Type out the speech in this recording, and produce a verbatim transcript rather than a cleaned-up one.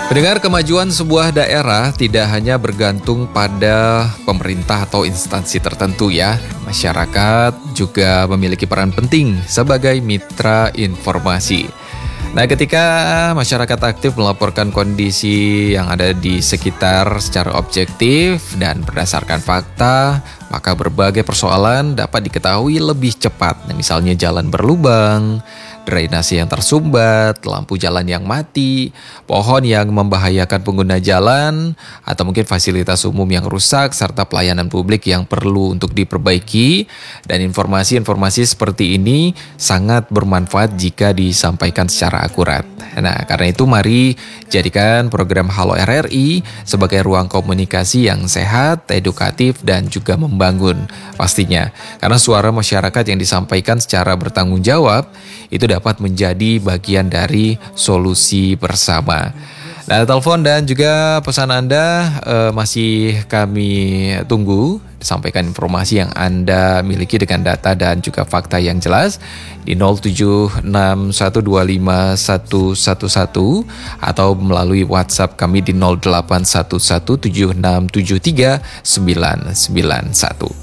Pendengar, kemajuan sebuah daerah tidak hanya bergantung pada pemerintah atau instansi tertentu ya. Masyarakat juga memiliki peran penting sebagai mitra informasi. Nah, ketika masyarakat aktif melaporkan kondisi yang ada di sekitar secara objektif dan berdasarkan fakta, maka berbagai persoalan dapat diketahui lebih cepat. Nah, misalnya jalan berlubang, drainase yang tersumbat, lampu jalan yang mati, pohon yang membahayakan pengguna jalan, atau mungkin fasilitas umum yang rusak, serta pelayanan publik yang perlu untuk diperbaiki. Dan informasi-informasi seperti ini sangat bermanfaat jika disampaikan secara akurat. Nah, karena itu mari jadikan program Halo R R I sebagai ruang komunikasi yang sehat, edukatif, dan juga membangun pastinya. Karena suara masyarakat yang disampaikan secara bertanggung jawab itu dapat menjadi bagian dari solusi bersama. Nah, telepon dan juga pesan Anda eh, masih kami tunggu. Sampaikan informasi yang Anda miliki dengan data dan juga fakta yang jelas di nol tujuh enam satu dua lima satu satu satu atau melalui WhatsApp kami di nol delapan satu satu tujuh enam tujuh tiga sembilan sembilan satu.